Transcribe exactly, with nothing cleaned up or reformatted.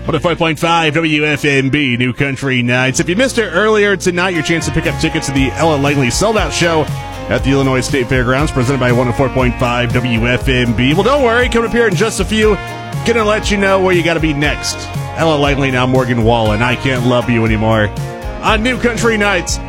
one oh five point five W F M B, New Country Nights. If you missed it earlier tonight, your chance to pick up tickets to the Ella Langley Sold Out Show at the Illinois State Fairgrounds, presented by one oh four point five W F M B. Well, don't worry, coming up here in just a few, gonna let you know where you gotta be next. Ella Langley, now Morgan Wallen, I Can't Love You Anymore, on New Country Nights.